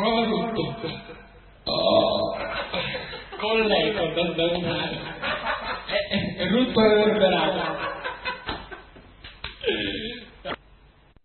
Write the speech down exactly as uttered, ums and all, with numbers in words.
prova tutto. Oh, con l'eco da sbagliare. È, è, è tutto reverberato.